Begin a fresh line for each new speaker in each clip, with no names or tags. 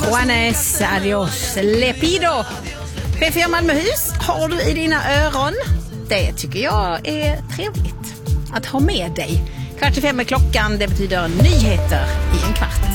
Juanes, adios, lepido. P4 Malmöhus har du i dina öron. Det tycker jag är trevligt att ha med dig. 4:45 är klockan, det betyder nyheter i en kvart.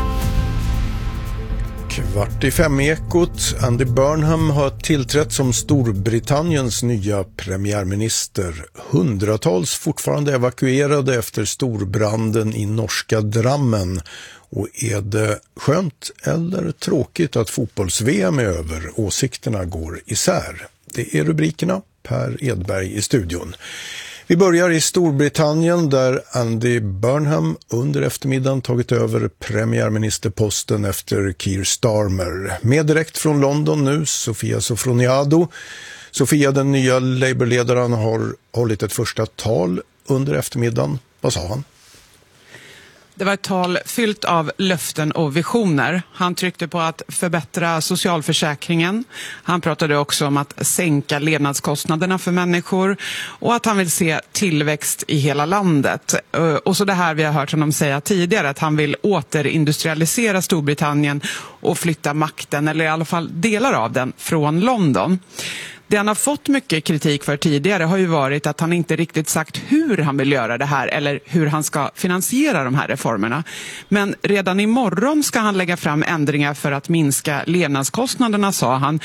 4:45 ekot. Andy Burnham har tillträtt som Storbritanniens nya premiärminister. Hundratals fortfarande evakuerade efter storbranden i norska Drammen. Och är det skönt eller tråkigt att fotbolls-VM är över? Åsikterna går isär. Det är rubrikerna. Per Edberg i studion. Vi börjar i Storbritannien där Andy Burnham under eftermiddagen tagit över premiärministerposten efter Keir Starmer. Med direkt från London nu, Sofia Sofroniado. Sofia, den nya Labour-ledaren, har hållit ett första tal under eftermiddagen. Vad sa han?
Det var ett tal fyllt av löften och visioner. Han tryckte på att förbättra socialförsäkringen. Han pratade också om att sänka levnadskostnaderna för människor och att han vill se tillväxt i hela landet. Och så det här vi har hört honom säga tidigare, att han vill återindustrialisera Storbritannien och flytta makten, eller i alla fall delar av den, från London. Det han har fått mycket kritik för tidigare har ju varit att han inte riktigt sagt hur han vill göra det här eller hur han ska finansiera de här reformerna. Men redan imorgon ska han lägga fram ändringar för att minska levnadskostnaderna, sa han.